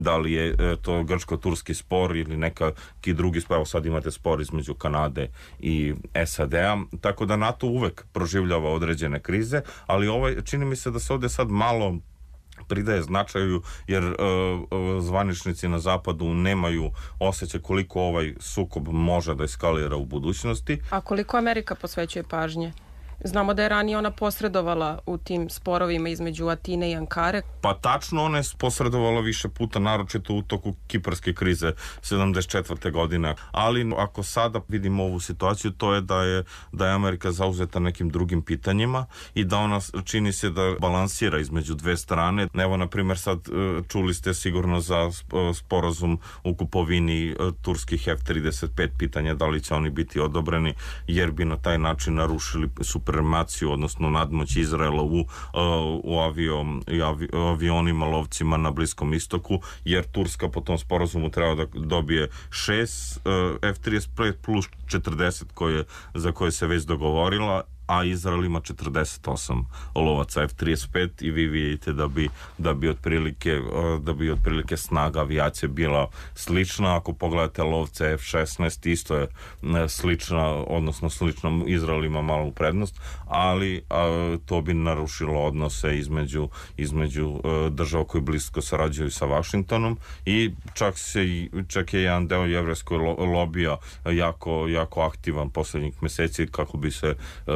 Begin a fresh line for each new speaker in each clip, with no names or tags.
da li je to grčko-turski spor ili neki drugi spor. Evo sad imate spor između Kanade i SAD-a, tako da NATO uvek proživljava određene krize, ali čini mi se da se ovdje sad malo pridaje značaju, jer zvaničnici na zapadu nemaju osjećaj koliko ovaj sukob može da eskalira u budućnosti.
A koliko Amerika posvećuje pažnje? Znamo da je ranije ona posredovala u tim sporovima između Atine i Ankare.
Pa tačno, ona je posredovala više puta, naročito u toku kiparske krize 74. godine. Ali ako sada vidimo ovu situaciju, to je da je Amerika zauzeta nekim drugim pitanjima i da ona čini se da balansira između dve strane. Evo, na primjer, sad čuli ste sigurno za sporazum u kupovini turskih F-35, pitanja da li će oni biti odobreni, jer bi na taj način narušili supremaciju, odnosno nadmoć Izraela u avionima lovcima na Bliskom istoku, jer Turska po tom sporazumu treba da dobije 6 F-35 plus 40 za koje se već dogovorila, a Izrael ima 48 lovaca F-35 i vi vidite da bi otprilike snaga avijacije bila slična. Ako pogledate lovce F-16, isto je slična, odnosno slično, Izrael ima malu prednost, ali to bi narušilo odnose između država koji blisko sarađuju sa Vašingtonom i čak je jedan deo jevrejskog lobija jako aktivan poslednjih meseci kako bi se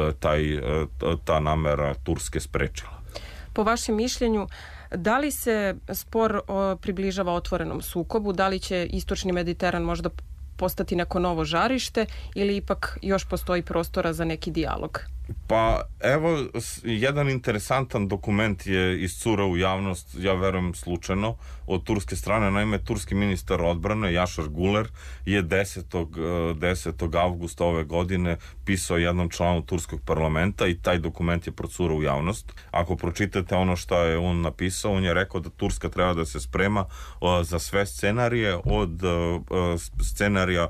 ta namera Turske sprečila.
Po vašem mišljenju, da li se spor približava otvorenom sukobu, da li će istočni Mediteran možda postati neko novo žarište ili ipak još postoji prostora za neki dijalog?
Pa evo, jedan interesantan dokument je iscurao u javnost, ja verujem slučajno, od turske strane. Naime, turski ministar odbrane Jašar Guler je 10. avgusta ove godine pisao jednom članu turskog parlamenta i taj dokument je procurao u javnost. Ako pročitate ono što je on napisao, on je rekao da Turska treba da se sprema za sve scenarije, od scenarija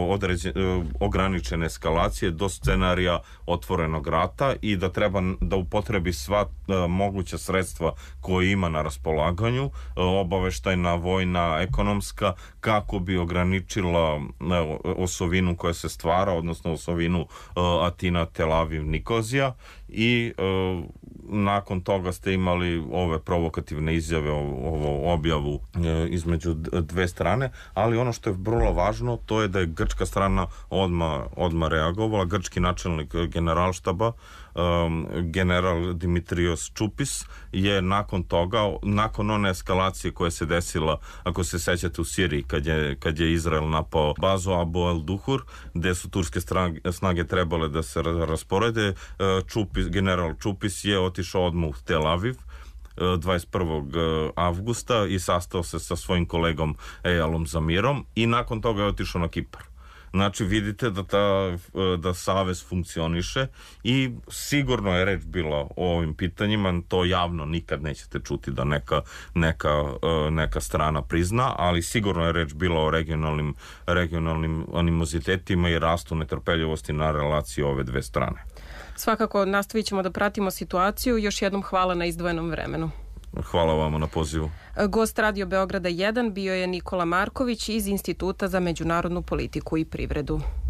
ograničene eskalacije do scenarija otvorenog rata i da treba da upotrebi sva moguća sredstva koje ima na raspolaganju, obaveštajna, vojna, ekonomska, kako bi ograničila osovinu koja se stvara, odnosno osovinu Atina, Tel Aviv, Nikozija, i nakon toga ste imali ove provokativne izjave, ovo objavu između dve strane, ali ono što je vrlo važno, to je da je grčka strana odmah reagovala. Grčki načelnik generalštaba, general Dimitrios Čupis, je nakon toga, nakon one eskalacije koja se desila, ako se sećate, u Siriji, kad je Izrael napao bazu Abu el-Duhur, gde su turske snage trebale da se rasporede, general Čupis je otišao odmah u Tel Aviv 21. avgusta i sastao se sa svojim kolegom Ejalom Zamirom i nakon toga je otišao na Kipar. Znači, vidite da savez funkcioniše i sigurno je reč bila o ovim pitanjima, to javno nikad nećete čuti da neka strana prizna, ali sigurno je reč bila o regionalnim animozitetima i rastu netrpeljivosti na relaciji ove dve strane.
Svakako nastavit ćemo da pratimo situaciju. Još jednom hvala na izdvojenom vremenu.
Hvala vama na pozivu.
Gost Radio Beograda 1 bio je Nikola Marković iz Instituta za međunarodnu politiku i privredu.